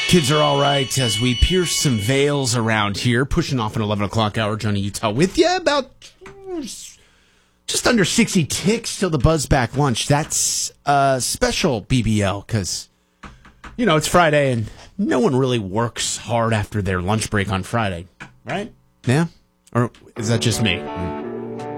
Kids are all right as we pierce some veils around here, pushing off an 11 o'clock hour. Johnny Utah with you. About just under 60 ticks till the Buzzback lunch. That's a special BBL because, you know, it's Friday and no one really works hard after their lunch break on Friday, right? Yeah? Or is that just me?